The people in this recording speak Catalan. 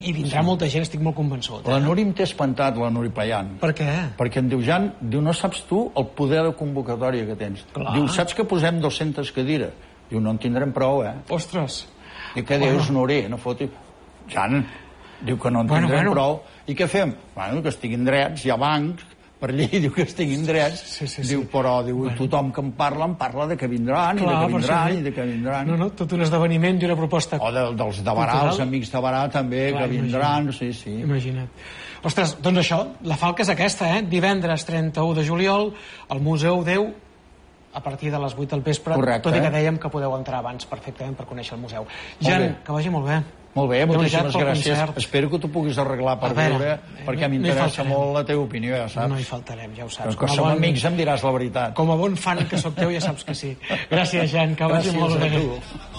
I vindrà molta gent, estic molt convençut. La Núria em té espantat, la Núria Payán. Per què? Perquè em diu, Jan, no saps tu el poder de convocatòria que tens. Diu, saps que posem 200 cadires? Diu, no en tindrem prou, Ostres. I què dius, Núria? No fotis... Jan, diu que no en tindrem prou. I què fem? Bueno, que estiguin drets, hi ha bancs, per llei diu que estiguin drets. Diu, però tothom que em parla de que vindran, i de que vindran, i de que vindran. No, tot un esdeveniment i una proposta... O dels de Barà, els amics de Barà també, que vindran, sí. Imagina't. Ostres, doncs això, la falca és aquesta, divendres 31 de juliol, al Museu Déu, a partir de les 8 del vespre, tot i que dèiem que podeu entrar abans perfectament per conèixer el museu. Jan, que vagi molt bé. Molt bé, moltíssimes gràcies. Espero que t'ho puguis arreglar per veure, perquè m'interessa molt la teva opinió, ja saps. No hi faltarem, ja ho saps. Que som amics em diràs la veritat. Com a bon fan que sóc teu ja saps que sí. Gràcies, Jan, que vagi molt bé. Gràcies a tu.